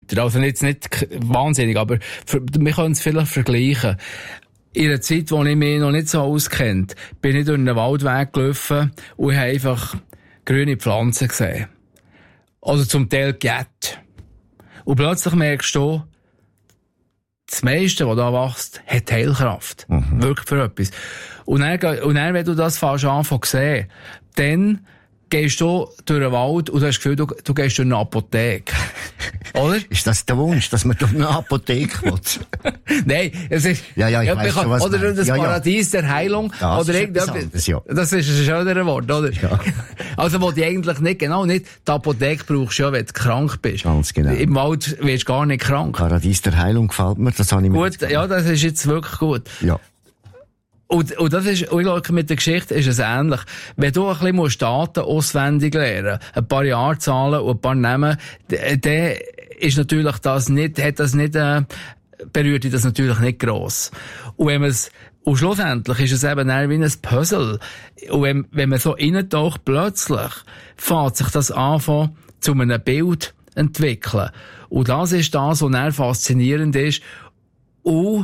weiter. Also jetzt nicht wahnsinnig, aber wir können es vielleicht vergleichen. In einer Zeit, wo ich mich noch nicht so auskennt, bin ich durch einen Waldweg gelaufen und habe einfach grüne Pflanzen gesehen. Also zum Teil Gärten. Und plötzlich merkst du, das meiste, was da wächst, hat Heilkraft. Wirklich für etwas. Und dann, wenn du das fast anfangen zu sehen, dann gehst du durch den Wald und du hast das Gefühl, du gehst durch eine Apotheke. Oder? Ist das der Wunsch, dass man durch eine Apotheke will? Nein, es ist, ich weiss schon, was oder durch das Paradies der Heilung, das oder irgendetwas. Ja. Das ist ein schöneres Wort, oder? Ja. Also, wo die eigentlich nicht, die Apotheke brauchst du ja, wenn du krank bist. Ganz genau. Im Wald wirst du gar nicht krank. Paradies der Heilung gefällt mir, das habe ich mir gut, ja, das ist jetzt wirklich gut. Ja. Und das ist, ich glaube, mit der Geschichte ist es ähnlich. Wenn du ein bisschen Daten auswendig lernen musst, ein paar Jahrzahlen und ein paar Namen, dann ist natürlich berührt dich das natürlich nicht gross. Und schlussendlich ist es eben eher wie ein Puzzle. Und wenn man so reintaucht, plötzlich fängt sich das an, zu einem Bild entwickeln. Und das ist das, was eher faszinierend ist. Und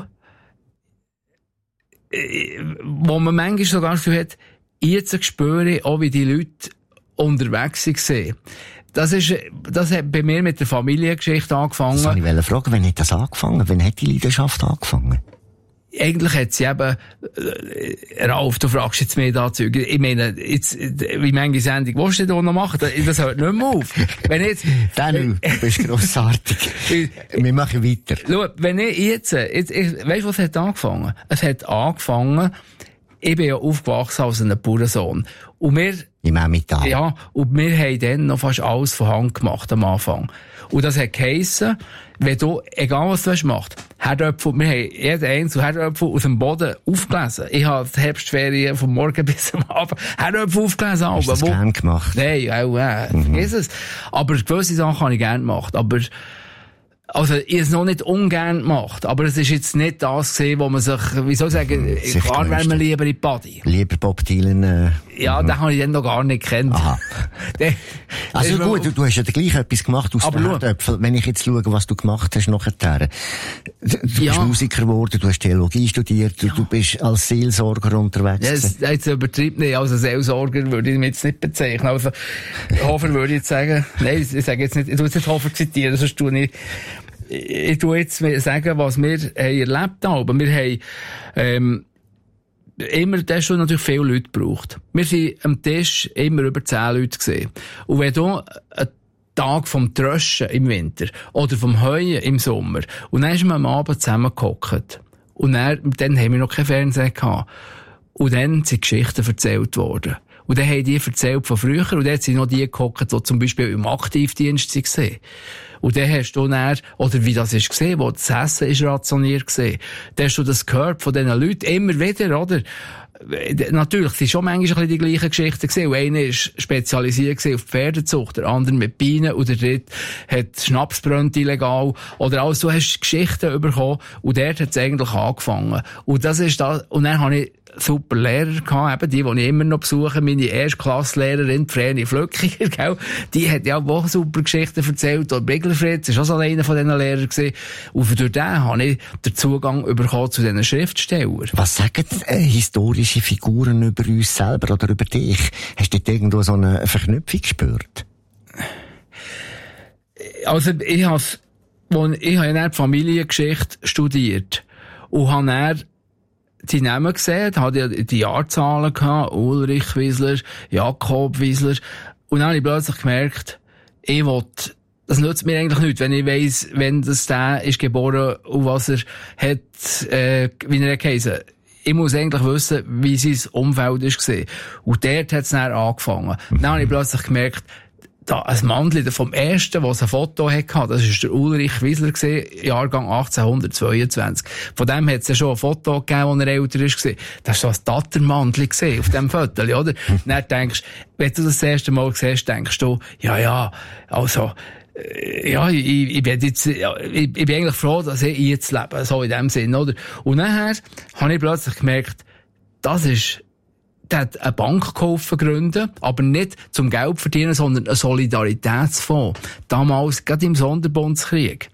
wo man manchmal sogar das Gefühl hat, jetzt spüre ich auch, wie die Leute unterwegs waren. Das hat bei mir mit der Familiengeschichte angefangen. Das wollte ich fragen, wann hat das angefangen? Wann hat die Leidenschaft angefangen? Eigentlich hat sie eben, Ralf, du fragst jetzt mehr dazu. Ich meine, jetzt, wie manche Sendung willst du da noch machen? Das hört nicht mehr auf. Wenn jetzt, Daniel, du bist grossartig. Wir machen weiter. Schau, wenn ich jetzt weißt du, was hat angefangen? Es hat angefangen, ich bin ja aufgewachsen als ein Bauernsohn. Und wir, im Emmental. Ja, und wir haben dann noch fast alles von Hand gemacht am Anfang. Und das hat geheissen, wenn du, egal was du hast gemacht, Herdöpfel, wir haben jeden einzelnen Herdöpfel aus dem Boden aufgelesen. Ich habe die Herbstferien vom Morgen bis am Abend Herdöpfel aufgelesen. Hast du das gern gemacht? Nein, vergiss es. Aber gewisse Sachen habe ich gern gemacht. Aber, also, ich habe es noch nicht ungern gemacht, aber es ist jetzt nicht das gesehen, wo man sich, wie soll ich sagen, klar wäre man lieber in die Body. Lieber Bob Dylan, Ja, den habe ich dann noch gar nicht gekannt. Aha. Also gut, du hast ja gleich etwas gemacht aus den Herdöpfeln. Wenn ich jetzt schaue, was du gemacht hast nachher. Du bist Musiker geworden, du hast Theologie studiert, du bist als Seelsorger unterwegs. Ja, jetzt übertrieben nicht. Also Seelsorger würde ich mich jetzt nicht bezeichnen. Also, Hofer würde ich jetzt sagen, nein, ich sage jetzt nicht, ich tue jetzt nicht Hofer zitieren, sonst tue ich tue jetzt sagen, was wir erlebt haben. Wir haben, immer, da hast du natürlich viele Leute gebraucht. Wir sind am Tisch immer über 10 Leute gesehen. Und wenn du einen Tag vom Tröschen im Winter oder vom Heuen im Sommer und dann sind wir am Abend zusammengehockt und dann haben wir noch kein Fernsehen gehabt. Und dann sind Geschichten erzählt worden. Und dann haben die erzählt von früher und dann sind noch die gehockt, die zum Beispiel im Aktivdienst waren. Und dann hast du dann, oder wie das ist gesehen, wo das Essen ist rationiert gesehen, dann hast du das gehört von diesen Leuten immer wieder, oder? Natürlich, es sind schon manchmal ein bisschen die gleichen Geschichten gesehen. Einer ist spezialisiert auf die Pferdezucht, der andere mit Bienen, und der dritte hat Schnaps brennt illegal. Oder also, du hast Geschichten bekommen, und dort hat es eigentlich angefangen. Und das ist das, und dann habe ich super Lehrer gehabt, eben die ich immer noch besuche, meine Erstklasslehrerin, Vreni Flöckiger, gell? Die hat ja auch super Geschichten erzählt, und Bigler Fritz ist auch so einer von diesen Lehrern gewesen. Und durch den habe ich den Zugang bekommen zu diesen Schriftstellern. Was sagen historische Figuren über uns selber oder über dich? Hast du dort irgendwo so eine Verknüpfung gespürt? Also, ich habe dann die Familiengeschichte studiert und habe dann die Namen gesehen, hatte die Jahrzahlen gehabt, Ulrich Wiesler, Jakob Wiesler, und dann habe ich plötzlich gemerkt, das nützt mir eigentlich nichts, wenn ich weiss, wenn der ist geboren und was er hat, wie er geheißen. Ich muss eigentlich wissen, wie sein Umfeld war. Und dort hat es dann angefangen. Dann habe ich plötzlich gemerkt, da ein Mandli vom ersten, was ein Foto hatte, das war der Ulrich Wiesler gewesen, Jahrgang 1822. Von dem hat es ja schon ein Foto gegeben, als er älter war. Das war so ein Tattermandli gewesen, auf dem Foto, oder? Dann denkst du, wenn du das erste Mal siehst, denkst du, also, ich bin eigentlich froh, dass ich jetzt lebe, so in dem Sinn, oder? Und nachher habe ich plötzlich gemerkt, der hat eine Bank gründen, aber nicht zum Geld verdienen, sondern einen Solidaritätsfonds. Damals, gerade im Sonderbundskrieg.